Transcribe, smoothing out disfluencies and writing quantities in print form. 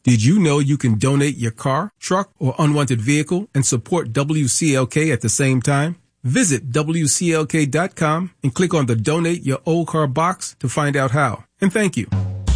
Did you know you can donate your car, truck, or unwanted vehicle and support WCLK at the same time? Visit WCLK.com and click on the Donate Your Old Car box to find out how. And thank you.